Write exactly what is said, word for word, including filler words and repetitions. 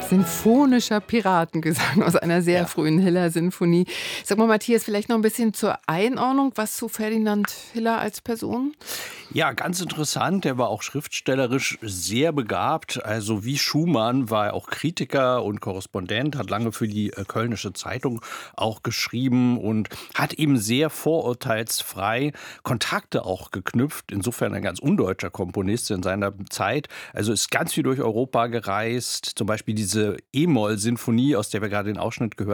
Sinfonischer Piratengesang aus einer sehr Ja. frühen Hiller-Sinfonie. Sag mal, Matthias, vielleicht noch ein bisschen zur Einordnung, was zu Ferdinand Hiller als Person? Ja, ganz interessant. Er war auch schriftstellerisch sehr begabt. Also wie Schumann war er auch Kritiker und Korrespondent, hat lange für die äh, Kölnische Zeitung auch geschrieben und hat eben sehr vorurteilsfrei Kontakte auch geknüpft. Insofern ein ganz undeutscher Komponist in seiner Zeit. Also ist ganz viel durch Europa gereist. Zum Beispiel diese E-Moll-Sinfonie, aus der wir gerade den Ausschnitt gehört